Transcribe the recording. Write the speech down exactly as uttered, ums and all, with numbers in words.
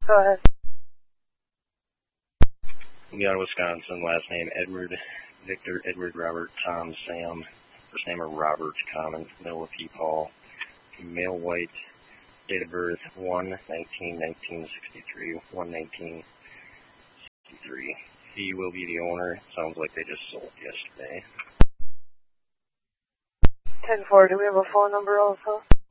Go ahead. We got Wisconsin, last name Edward, Victor, Edward, Robert, Tom, Sam, first name of Robert, Common, Noah P. Paul, male white, date of birth one nineteen nineteen sixty-three, one nineteen sixty-three. He will be the owner. Sounds like they just sold yesterday. ten four, do we have a phone number also?